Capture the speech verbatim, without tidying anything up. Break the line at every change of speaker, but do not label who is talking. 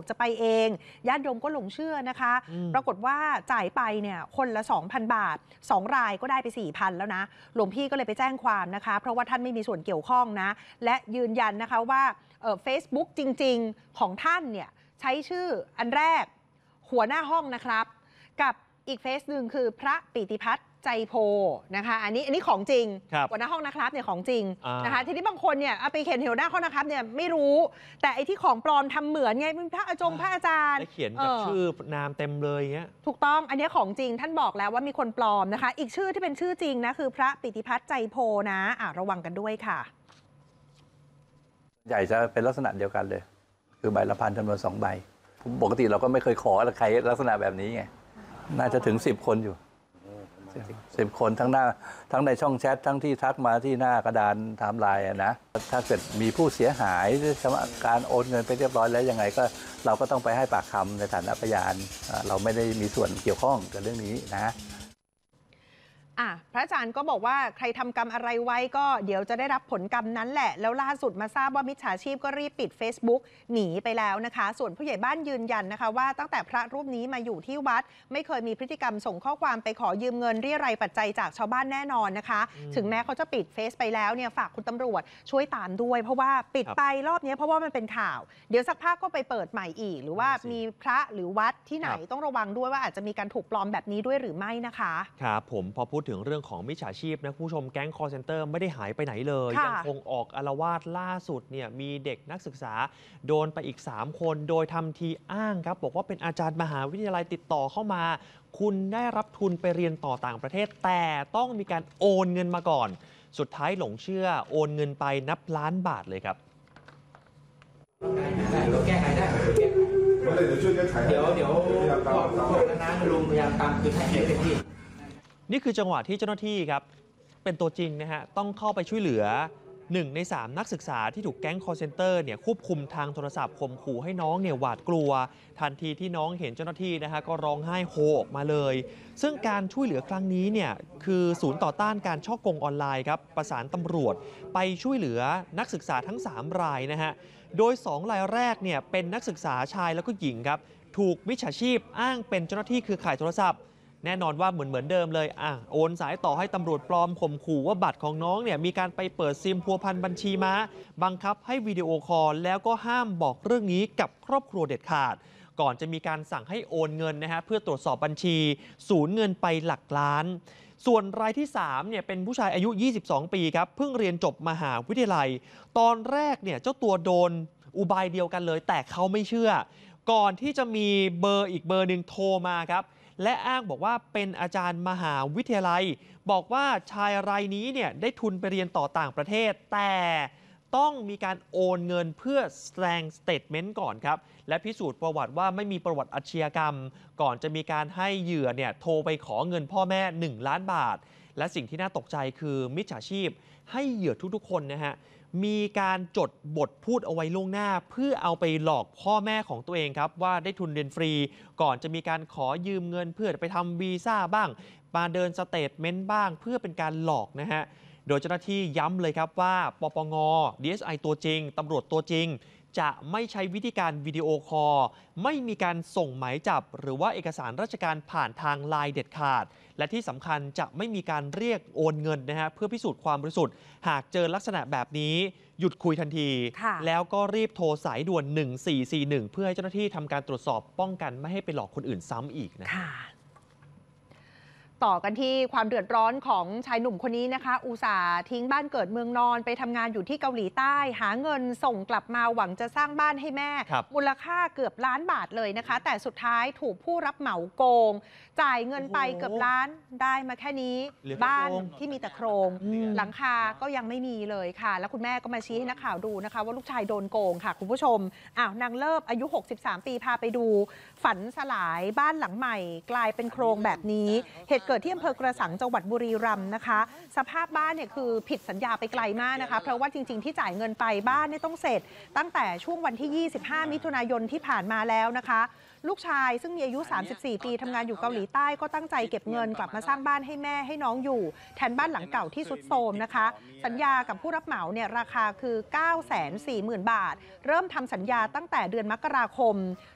จะไปเองญาติโยมก็หลงเชื่อนะคะปรากฏว่าจ่ายไปเนี่ยคนละ สองพัน บาทสองรายก็ได้ไป สี่พัน แล้วนะหลวงพี่ก็เลยไปแจ้งความนะคะเพราะว่าท่านไม่มีส่วนเกี่ยวข้องนะและยืนยันนะคะว่าเฟซบุ๊กจริงๆของท่านเนี่ยใช้ชื่ออันแรกหัวหน้าห้องนะครับกับอีกเฟซหนึ่งคือพระปิติพัฒน์ใจโพนะคะอันนี้อันนี้ของจริงหัวหน้าห้องนะครับเนี่ยของจริงนะคะทีนี้บางคนเนี่ยไปเขียนหัวหน้าห้องนะครับเนี่ยไม่รู้แต่ไอ้ที่ของปลอมทำเหมือนไงเป็นพระอาจงพระอาจารย์
เขียนแบบชื่อนามเต็มเลยเงี้ย
ถูกต้องอันนี้ของจริงท่านบอกแล้วว่ามีคนปลอมนะคะอีกชื่อที่เป็นชื่อจริงนะคือพระปิติพัฒน์ใจโพนะอ่ะระวังกันด้วยค่ะ
ใหญ่จะเป็นลักษณะเดียวกันเลยคือใบละพันจำนวนสองใบปกติเราก็ไม่เคยขอใครลักษณะแบบนี้ไงน่าจะถึงสิบคนอยู่สิบคนทั้งหน้าทั้งในช่องแชททั้งที่ทักมาที่หน้ากระดานไทม์ไลน์นะถ้าเกิดมีผู้เสียหายหรือการโอนเงินไปเรียบร้อยแล้วยังไงก็เราก็ต้องไปให้ปากคำในฐานะพยานเราไม่ได้มีส่วนเกี่ยวข้องกับเรื่องนี้นะ
อ่ะพระอาจารย์ก็บอกว่าใครทำกรรมอะไรไว้ก็เดี๋ยวจะได้รับผลกรรมนั้นแหละแล้วล่าสุดมาทราบว่ามิจฉาชีพก็รีบปิด Facebook หนีไปแล้วนะคะส่วนผู้ใหญ่บ้านยืนยันนะคะว่าตั้งแต่พระรูปนี้มาอยู่ที่วัดไม่เคยมีพฤติกรรมส่งข้อความไปขอยืมเงินเรียรัยปัจจัยจากชาวบ้านแน่นอนนะคะถึงแม้เขาจะปิดเฟซไปแล้วเนี่ยฝากคุณตำรวจช่วยตามด้วยเพราะว่าปิดไปรอบนี้เพราะว่ามันเป็นข่าวเดี๋ยวสักพักก็ไปเปิดใหม่อีกหรือว่ามีพระหรือวัดที่ไหนต้องระวังด้วยว่าอาจจะมีการถูกปลอมแบบนี้ด้วยหรือไม่นะคะ
ครับผมพอพูดถึงเรื่องของมิจฉาชีพนะผู้ชมแก๊ง call center ไม่ได้หายไปไหนเลยยังคงออกอาละวาดล่าสุดเนี่ยมีเด็กนักศึกษาโดนไปอีกสามคนโดยทำทีอ้างครับบอกว่าเป็นอาจารย์มหาวิทยาลัยติดต่อเข้ามาคุณได้รับทุนไปเรียนต่อต่างประเทศแต่ต้องมีการโอนเงินมาก่อนสุดท้ายหลงเชื่อโอนเงินไปนับล้านบาทเลยครับ
เราแก้ไขได้เดี๋ยวช่วยแก้ไขเดี๋ยวเดี๋ยวบอกนะลุงพยายามตามคือให้เต็มที่
นี่คือจังหวะที่เจ้าหน้าที่ครับเป็นตัวจริงนะฮะต้องเข้าไปช่วยเหลือหนึ่งในสามนักศึกษาที่ถูกแก๊ง call center เนี่ยควบคุมทางโทรศัพท์ข่มขู่ให้น้องเนี่ยหวาดกลัวทันทีที่น้องเห็นเจ้าหน้าที่นะฮะก็ร้องไห้โฮออกมาเลยซึ่งการช่วยเหลือครั้งนี้เนี่ยคือศูนย์ต่อต้านการฉ้อโกงออนไลน์ครับประสานตำรวจไปช่วยเหลือนักศึกษาทั้งสามรายนะฮะโดยสองรายแรกเนี่ยเป็นนักศึกษาชายแล้วก็หญิงครับถูกมิจฉาชีพอ้างเป็นเจ้าหน้าที่เครือข่ายโทรศัพท์แน่นอนว่าเหมือนเหมือนเดิมเลยอ่ะโอนสายต่อให้ตำรวจปลอมข่มขู่ว่าบัตรของน้องเนี่ยมีการไปเปิดซิมพัวพันบัญชีม้าบังคับให้วิดีโอคอลแล้วก็ห้ามบอกเรื่องนี้กับครอบครัวเด็ดขาดก่อนจะมีการสั่งให้โอนเงินนะฮะเพื่อตรวจสอบบัญชีสูญเงินไปหลักล้านส่วนรายที่สามเนี่ยเป็นผู้ชายอายุยี่สิบสองปีครับเพิ่งเรียนจบมหาวิทยาลัยตอนแรกเนี่ยเจ้าตัวโดนอุบายเดียวกันเลยแต่เขาไม่เชื่อก่อนที่จะมีเบอร์อีกเบอร์หนึ่งโทรมาครับและอ้างบอกว่าเป็นอาจารย์มหาวิทยาลัยบอกว่าชายรายนี้เนี่ยได้ทุนไปเรียนต่อต่างประเทศแต่ต้องมีการโอนเงินเพื่อแสดงสเตทเมนต์ก่อนครับและพิสูจน์ประวัติว่าไม่มีประวัติอาชญากรรมก่อนจะมีการให้เหยื่อเนี่ยโทรไปขอเงินพ่อแม่หนึ่งล้านบาทและสิ่งที่น่าตกใจคือมิจฉาชีพให้เหยื่อทุกๆคนนะฮะมีการจดบทพูดเอาไว้ล่วงหน้าเพื่อเอาไปหลอกพ่อแม่ของตัวเองครับว่าได้ทุนเรียนฟรีก่อนจะมีการขอยืมเงินเพื่อไปทำวีซ่าบ้างมาเดินสเตทเมนต์บ้างเพื่อเป็นการหลอกนะฮะโดยเจ้าหน้าที่ย้ำเลยครับว่าปปง ดี เอส ไอ ตัวจริงตำรวจตัวจริงจะไม่ใช้วิธีการวิดีโอคอลไม่มีการส่งหมายจับหรือว่าเอกสารราชการผ่านทางไลน์เด็ดขาดและที่สำคัญจะไม่มีการเรียกโอนเงินนะฮะเพื่อพิสูจน์ความบริสุทธิ์หากเจอลักษณะแบบนี้หยุดคุยทันทีแล้วก็รีบโทรสายด่วนหนึ่งสี่สี่หนึ่งเพื่อให้เจ้าหน้าที่ทำการตรวจสอบป้องกันไม่ให้ไปหลอกคนอื่นซ้ำอีกนะ
ต่อกันที่ความเดือดร้อนของชายหนุ่มคนนี้นะคะอุตส่าห์ทิ้งบ้านเกิดเมืองนอนไปทำงานอยู่ที่เกาหลีใต้หาเงินส่งกลับมาหวังจะสร้างบ้านให้แม่มูลค่าเกือบล้านบาทเลยนะคะแต่สุดท้ายถูกผู้รับเหมาโกงจ่ายเงินไปเกือบล้านได้มาแค่นี้บ้านที่มีแต่โครงหลังคาก็ยังไม่มีเลยค่ะแล้วคุณแม่ก็มาชี้ให้นักข่าวดูนะคะว่าลูกชายโดนโกงค่ะคุณผู้ชมอ้าวนางเลิศอายุหกสิบสามปีพาไปดูฝันสลายบ้านหลังใหม่กลายเป็นโครงแบบนี้เหตุเกิดที่อำเภอกระสังจังหวัดบุรีรัมย์นะคะสภาพบ้านเนี่ยคือผิดสัญญาไปไกลมากนะคะเพราะว่าจริงๆที่จ่ายเงินไปบ้านเนี่ยต้องเสร็จตั้งแต่ช่วงวันที่ยี่สิบห้ามิถุนายนที่ผ่านมาแล้วนะคะลูกชายซึ่งมีอายุสามสิบสี่ปีทำงานอยู่เกาหลีใต้ก็ตั้งใจเก็บเงินกลับมาสร้างบ้านให้แม่ให้น้องอยู่แทนบ้านหลังเก่าที่ทรุดโทรมนะคะสัญญากับผู้รับเหมาเนี่ยราคาคือ เก้าแสนสี่หมื่น บาทเริ่มทำสัญญาตั้งแต่เดือนมกราคม